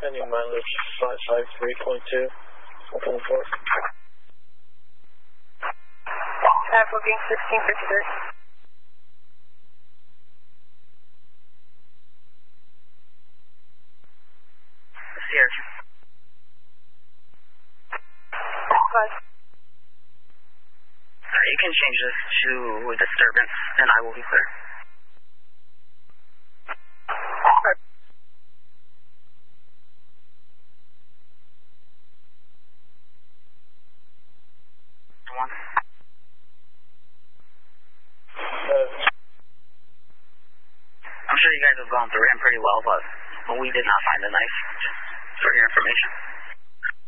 Pending mileage 553.2. Open the port. Booking 1653. Here. You can change this to disturbance, and I will be clear. One. I'm sure you guys have gone through him pretty well, but we did not find a knife, just for your information.